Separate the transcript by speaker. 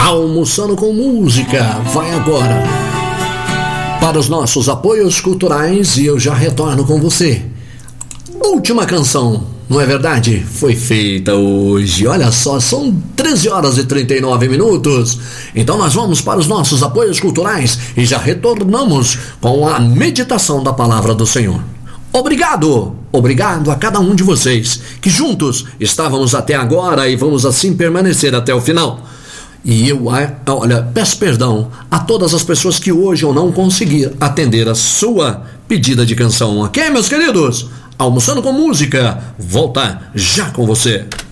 Speaker 1: Almoçando com Música vai agora para os nossos apoios culturais e eu já retorno com você. Última canção, não é verdade? Foi feita hoje. Olha só, são 13 horas e 39 minutos. Então nós vamos para os nossos apoios culturais e já retornamos com a meditação da palavra do Senhor. Obrigado a cada um de vocês que juntos estávamos até agora e vamos assim permanecer até o final. E eu, peço perdão a todas as pessoas que hoje eu não consegui atender a sua pedida de canção, ok, meus queridos? Almoçando com Música, volta já com você.